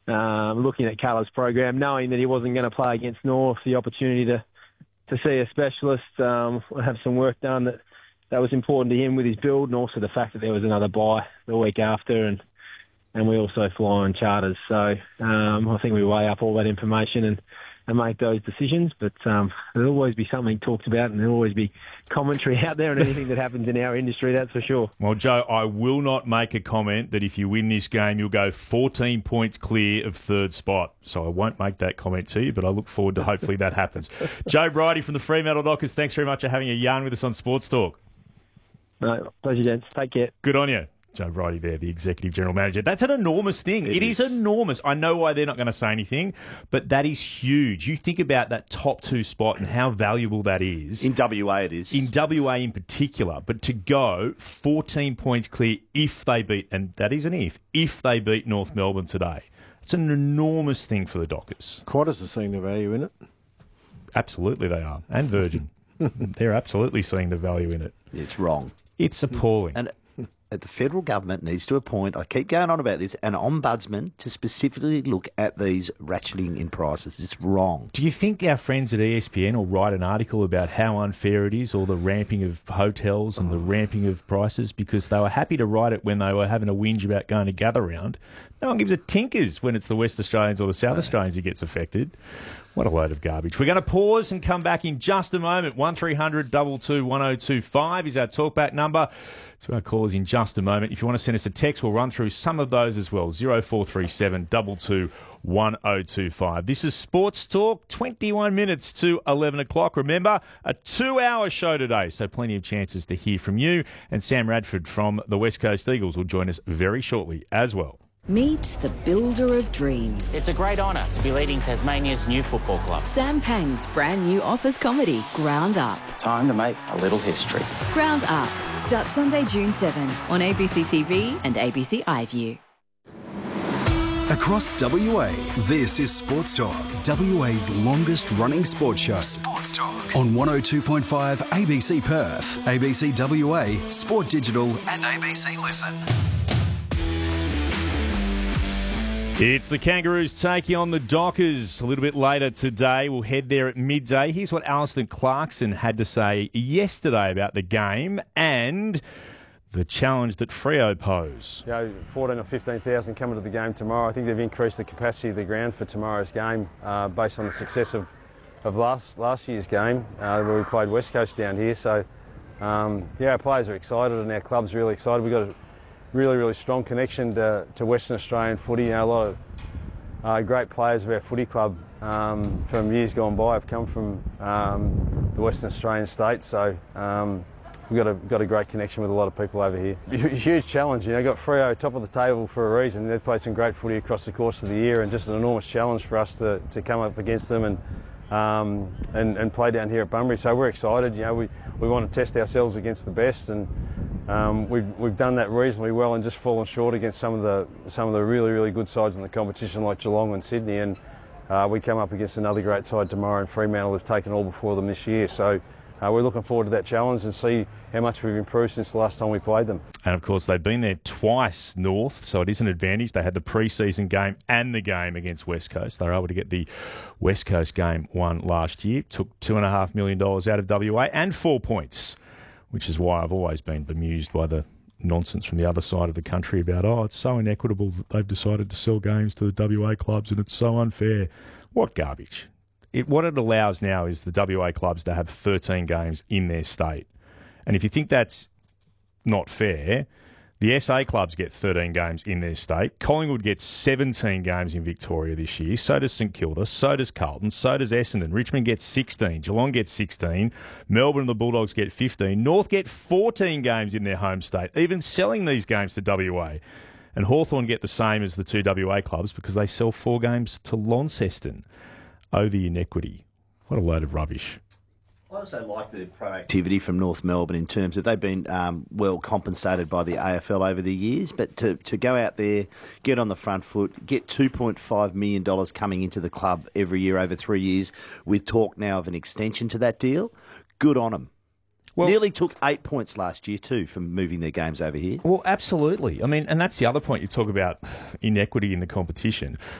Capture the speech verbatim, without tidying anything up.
um, looking at Callum's program, knowing that he wasn't going to play against North, the opportunity to, to see a specialist, um, have some work done that, that was important to him with his build, and also the fact that there was another bye the week after, and and we also fly on charters. So um, I think we weigh up all that information and, and make those decisions. But um, there'll always be something talked about, and there'll always be commentary out there on anything that happens in our industry, that's for sure. Well, Joe, I will not make a comment that if you win this game, you'll go fourteen points clear of third spot. So I won't make that comment to you, but I look forward to hopefully that happens. Joe Bridie from the Fremantle Dockers, thanks very much for having a yarn with us on Sports Talk. No, pleasure, gents. Take care. Good on you. Joe Bridie there, the Executive General Manager. That's an enormous thing. It, it is. is enormous. I know why they're not going to say anything, but that is huge. You think about that top two spot and how valuable that is. In W A it is. In W A in particular. But to go fourteen points clear if they beat, and that is an if, if they beat North Melbourne today. It's an enormous thing for the Dockers. Qantas are seeing the value in it. Absolutely they are. And Virgin. They're absolutely seeing the value in it. It's wrong. It's appalling. And the federal government needs to appoint, I keep going on about this, an ombudsman to specifically look at these ratcheting in prices. It's wrong. Do you think our friends at E S P N will write an article about how unfair it is, or the ramping of hotels and the ramping of prices? Because they were happy to write it when they were having a whinge about going to gather round. No one gives a tinkers when it's the West Australians or the South Australians who gets affected. What a load of garbage. We're going to pause and come back in just a moment. one three hundred two two one oh two five is our talkback number. So our callers in just a moment. If you want to send us a text, we'll run through some of those as well. oh four three seven two two one oh two five. This is Sports Talk, twenty-one minutes to eleven o'clock. Remember, a two-hour show today, so plenty of chances to hear from you. And Sam Radford from the West Coast Eagles will join us very shortly as well. Meet the builder of dreams. It's a great honour to be leading Tasmania's new football club. Sam Pang's brand new office comedy, Ground Up. Time to make a little history. Ground Up starts Sunday, June seventh on A B C T V and A B C iView. Across W A, this is Sports Talk, W A's longest running sports show. Sports Talk on one oh two point five A B C Perth, A B C W A, Sport Digital and A B C Listen. It's the Kangaroos taking on the Dockers a little bit later today. We'll head there at midday. Here's what Alistair Clarkson had to say yesterday about the game and the challenge that Freo pose. You know, fourteen or fifteen thousand coming to the game tomorrow. I think they've increased the capacity of the ground for tomorrow's game uh, based on the success of, of last last year's game uh, where we played West Coast down here. So, um, yeah, our players are excited and our club's really excited. We've got a really, really strong connection to, to Western Australian footy. You know, a lot of uh, great players of our footy club um, from years gone by have come from um, the Western Australian states. So um, we've got a, got a great connection with a lot of people over here. Huge challenge, you know, got Freo top of the table for a reason. They've played some great footy across the course of the year, and just an enormous challenge for us to, to come up against them and, um, and and play down here at Bunbury. So we're excited. You know, we, we want to test ourselves against the best, and Um, we've we've done that reasonably well and just fallen short against some of the some of the really really good sides in the competition like Geelong and Sydney, and uh, we come up against another great side tomorrow in Fremantle who've taken all before them this year. So uh, we're looking forward to that challenge and see how much we've improved since the last time we played them. And of course they've been there twice north, so it is an advantage. They had the pre-season game and the game against West Coast. They were able to get the West Coast game won last year. Took two and a half million dollars out of W A and four points. Which is why I've always been bemused by the nonsense from the other side of the country about, oh, it's so inequitable that they've decided to sell games to the W A clubs and it's so unfair. What garbage. It, what it allows now is the W A clubs to have thirteen games in their state. And if you think that's not fair, the S A clubs get thirteen games in their state. Collingwood gets seventeen games in Victoria this year. So does St Kilda. So does Carlton. So does Essendon. Richmond gets sixteen. Geelong gets sixteen. Melbourne and the Bulldogs get fifteen. North get fourteen games in their home state, even selling these games to W A. And Hawthorn get the same as the two W A clubs because they sell four games to Launceston. Oh, the inequity. What a load of rubbish. I also like the proactivity from North Melbourne in terms of they've been um, well compensated by the A F L over the years, but to, to go out there, get on the front foot, get two point five million dollars coming into the club every year over three years with talk now of an extension to that deal, good on them. Well, nearly took eight points last year too from moving their games over here. Well, absolutely. I mean, and that's the other point you talk about inequity in the competition.